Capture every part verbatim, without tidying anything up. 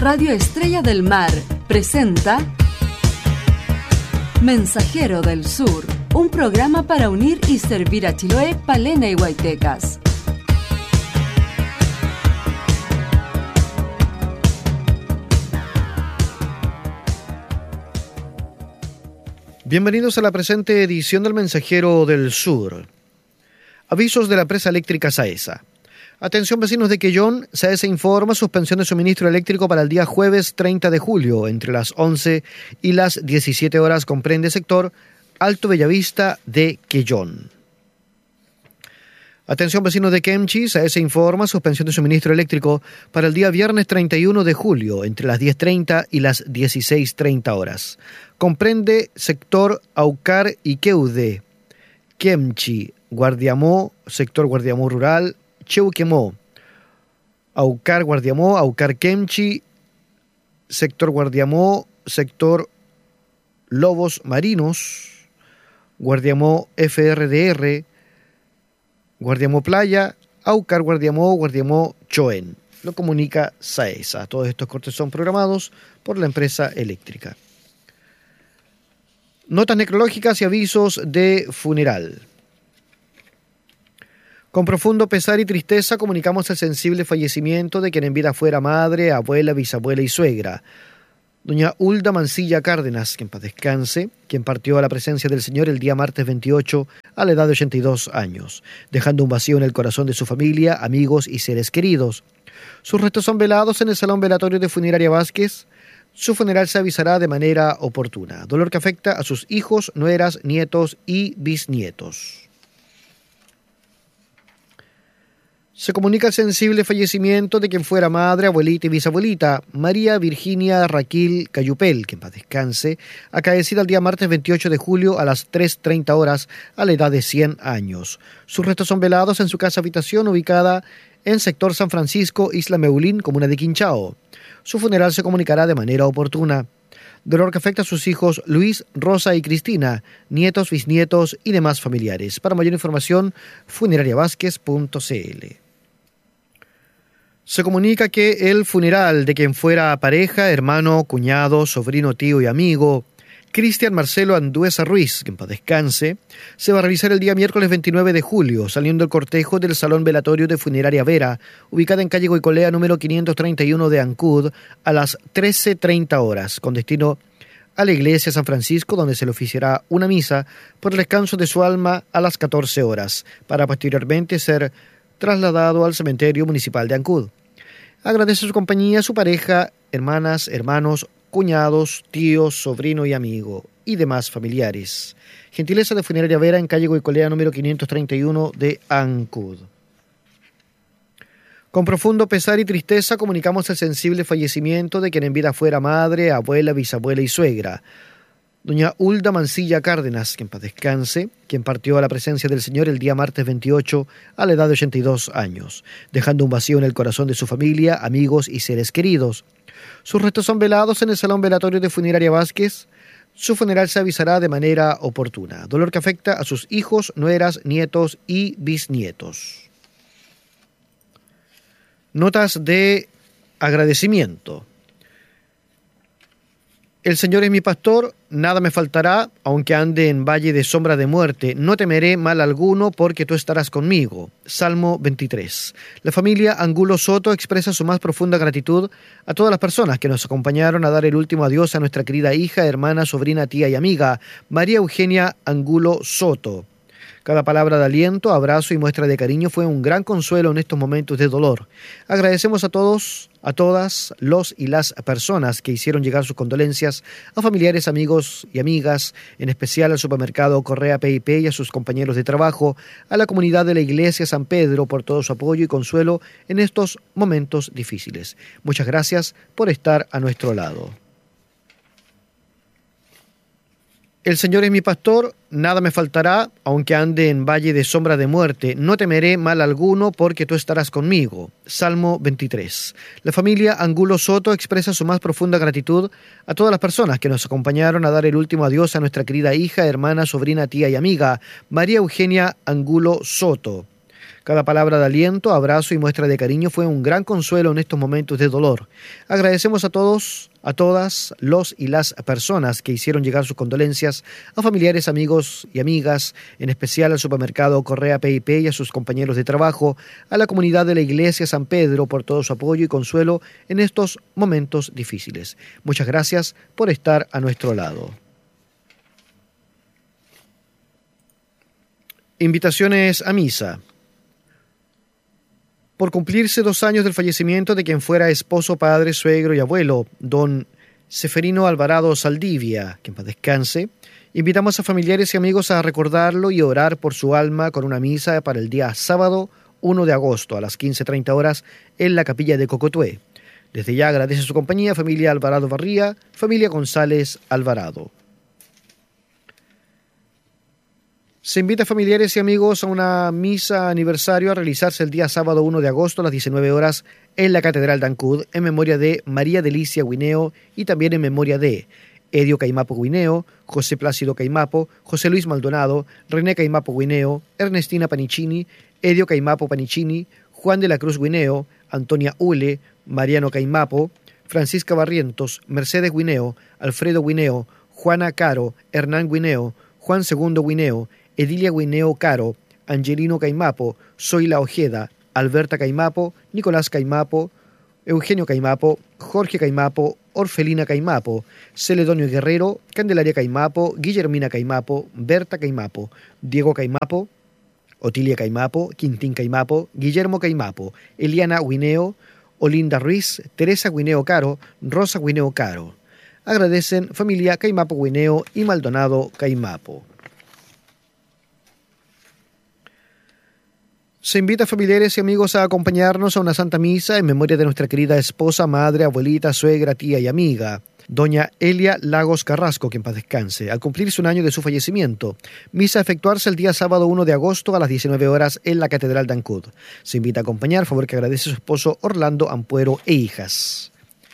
Radio Estrella del Mar presenta Mensajero del Sur, un programa para unir y servir a Chiloé, Palena y Huaytecas. Bienvenidos a la presente edición del Mensajero del Sur. Avisos de la empresa eléctrica Saesa. Atención vecinos de Quellón, Saesa informa suspensión de suministro eléctrico para el día jueves treinta de julio, entre las once y las diecisiete horas, comprende sector Alto Bellavista de Quellón. Atención vecinos de Kemchi, Saesa informa suspensión de suministro eléctrico para el día viernes treinta y uno de julio, entre las diez treinta y las dieciséis treinta horas. Comprende sector Aucar y Queude, Kemchi, Guardiamó, sector Guardiamó Rural, Cheuquemó, Aucar Guardiamó, Aucar Kemchi, sector Guardiamó, sector Lobos Marinos, Guardiamó F R D R, Guardiamó Playa, Aucar Guardiamó, Guardiamó Choen. Lo comunica Saesa. Todos estos cortes son programados por la empresa eléctrica. Notas necrológicas y avisos de funeral. Con profundo pesar y tristeza comunicamos el sensible fallecimiento de quien en vida fuera madre, abuela, bisabuela y suegra. Doña Hulda Mancilla Cárdenas, que en paz descanse, quien partió a la presencia del Señor el día martes veintiocho a la edad de ochenta y dos años, dejando un vacío en el corazón de su familia, amigos y seres queridos. Sus restos son velados en el Salón Velatorio de Funeraria Vázquez. Su funeral se avisará de manera oportuna. Dolor que afecta a sus hijos, nueras, nietos y bisnietos. Se comunica el sensible fallecimiento de quien fuera madre, abuelita y bisabuelita, María Virginia Raquel Cayupel, que en paz descanse, acaecida el día martes veintiocho de julio a las tres treinta horas a la edad de cien años. Sus restos son velados en su casa habitación ubicada en sector San Francisco, Isla Meulín, comuna de Quinchao. Su funeral se comunicará de manera oportuna. Dolor que afecta a sus hijos Luis, Rosa y Cristina, nietos, bisnietos y demás familiares. Para mayor información, funerariavázquez punto c l. Se comunica que el funeral de quien fuera pareja, hermano, cuñado, sobrino, tío y amigo, Cristian Marcelo Anduesa Ruiz, que en paz descanse, se va a realizar el día miércoles veintinueve de julio, saliendo el cortejo del Salón Velatorio de Funeraria Vera, ubicada en calle Goicolea número quinientos treinta y uno de Ancud, a las trece treinta horas, con destino a la iglesia San Francisco, donde se le oficiará una misa por el descanso de su alma a las catorce horas, para posteriormente ser trasladado al cementerio municipal de Ancud. Agradece su compañía a su pareja, hermanas, hermanos, cuñados, tíos, sobrino y amigo, y demás familiares. Gentileza de Funeraria Vera en calle Goicolea número quinientos treinta y uno de Ancud. Con profundo pesar y tristeza comunicamos el sensible fallecimiento de quien en vida fuera madre, abuela, bisabuela y suegra. Doña Hulda Mancilla Cárdenas, que en paz descanse, quien partió a la presencia del Señor el día martes veintiocho a la edad de ochenta y dos años, dejando un vacío en el corazón de su familia, amigos y seres queridos. Sus restos son velados en el Salón Velatorio de Funeraria Vázquez. Su funeral se avisará de manera oportuna. Dolor que afecta a sus hijos, nueras, nietos y bisnietos. Notas de agradecimiento. El Señor es mi pastor, nada me faltará, aunque ande en valle de sombra de muerte, no temeré mal alguno, porque tú estarás conmigo. Salmo veintitrés. La familia Angulo Soto expresa su más profunda gratitud a todas las personas que nos acompañaron a dar el último adiós a nuestra querida hija, hermana, sobrina, tía y amiga, María Eugenia Angulo Soto. Cada palabra de aliento, abrazo y muestra de cariño fue un gran consuelo en estos momentos de dolor. Agradecemos a todos, a todas los y las personas que hicieron llegar sus condolencias a familiares, amigos y amigas, en especial al supermercado Correa P y P y a sus compañeros de trabajo, a la comunidad de la Iglesia San Pedro por todo su apoyo y consuelo en estos momentos difíciles. Muchas gracias por estar a nuestro lado. El Señor es mi pastor, nada me faltará, aunque ande en valle de sombra de muerte, no temeré mal alguno, porque tú estarás conmigo. Salmo veintitrés. La familia Angulo Soto expresa su más profunda gratitud a todas las personas que nos acompañaron a dar el último adiós a nuestra querida hija, hermana, sobrina, tía y amiga, María Eugenia Angulo Soto. Cada palabra de aliento, abrazo y muestra de cariño fue un gran consuelo en estos momentos de dolor. Agradecemos a todos, a todas los y las personas que hicieron llegar sus condolencias a familiares, amigos y amigas, en especial al supermercado Correa P y P y a sus compañeros de trabajo, a la comunidad de la Iglesia San Pedro por todo su apoyo y consuelo en estos momentos difíciles. Muchas gracias por estar a nuestro lado. Invitaciones a misa. Por cumplirse dos años del fallecimiento de quien fuera esposo, padre, suegro y abuelo, don Seferino Alvarado Saldivia, que en paz descanse, invitamos a familiares y amigos a recordarlo y orar por su alma con una misa para el día sábado uno de agosto a las quince treinta horas en la capilla de Cocotué. Desde ya agradece su compañía familia Alvarado Barría, familia González Alvarado. Se invita a familiares y amigos a una misa aniversario a realizarse el día sábado uno de agosto a las diecinueve horas en la Catedral de Ancud, en memoria de María Delicia Guineo y también en memoria de Edio Caimapo Guineo, José Plácido Caimapo, José Luis Maldonado, René Caimapo Guineo, Ernestina Panicini, Edio Caimapo Panicini, Juan de la Cruz Guineo, Antonia Ule, Mariano Caimapo, Francisca Barrientos, Mercedes Guineo, Alfredo Guineo, Juana Caro, Hernán Guineo, Juan Segundo Guineo, Edilia Guineo Caro, Angelino Caimapo, Zoila Ojeda, Alberta Caimapo, Nicolás Caimapo, Eugenio Caimapo, Jorge Caimapo, Orfelina Caimapo, Celedonio Guerrero, Candelaria Caimapo, Guillermina Caimapo, Berta Caimapo, Diego Caimapo, Otilia Caimapo, Quintín Caimapo, Guillermo Caimapo, Eliana Guineo, Olinda Ruiz, Teresa Guineo Caro, Rosa Guineo Caro. Agradecen familia Caimapo Guineo y Maldonado Caimapo. Se invita a familiares y amigos a acompañarnos a una Santa Misa en memoria de nuestra querida esposa, madre, abuelita, suegra, tía y amiga, doña Elia Lagos Carrasco, que en paz descanse, al cumplirse un año de su fallecimiento. Misa a efectuarse el día sábado uno de agosto a las diecinueve horas en la Catedral de Ancud. Se invita a acompañar, favor que agradece su esposo Orlando Ampuero e hijas.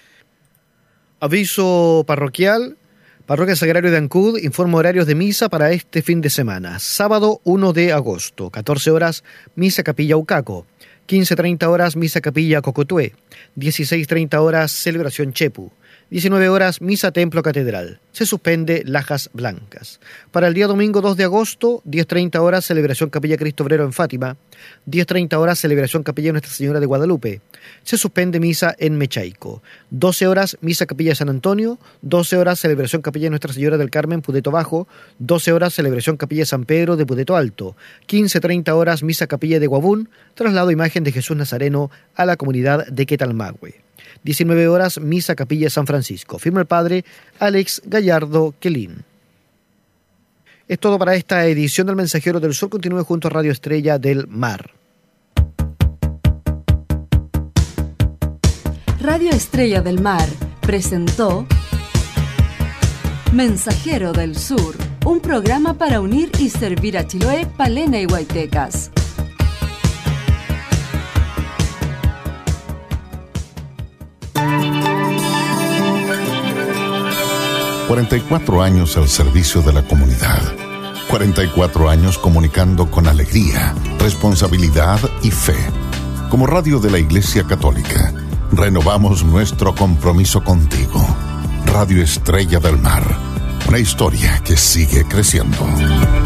Aviso parroquial. Parroquia Sagrario de Ancud informa horarios de misa para este fin de semana. Sábado uno de agosto, catorce horas, misa Capilla Ucaco. quince treinta horas, misa Capilla Cocotué. dieciséis treinta horas, celebración Chepu. diecinueve horas, misa Templo Catedral. Se suspende Lajas Blancas. Para el día domingo dos de agosto, diez treinta horas, celebración Capilla Cristo Obrero en Fátima. diez treinta horas, celebración Capilla Nuestra Señora de Guadalupe. Se suspende misa en Mechaico. doce horas, misa Capilla San Antonio. doce horas, celebración Capilla Nuestra Señora del Carmen, Pudeto Bajo. doce horas, celebración Capilla San Pedro de Pudeto Alto. quince treinta horas, misa Capilla de Guabún. Traslado imagen de Jesús Nazareno a la comunidad de Quetalmagüe. diecinueve horas, misa Capilla San Francisco. Firma el padre Alex Gallardo Quelín. Es todo para esta edición del Mensajero del Sol. Continúe junto a Radio Estrella del Mar. Radio Estrella del Mar presentó Mensajero del Sur, un programa para unir y servir a Chiloé, Palena y Huaytecas. cuarenta y cuatro años al servicio de la comunidad. cuarenta y cuatro años comunicando con alegría, responsabilidad y fe. Como radio de la Iglesia Católica, renovamos nuestro compromiso contigo. Radio Estrella del Mar, una historia que sigue creciendo.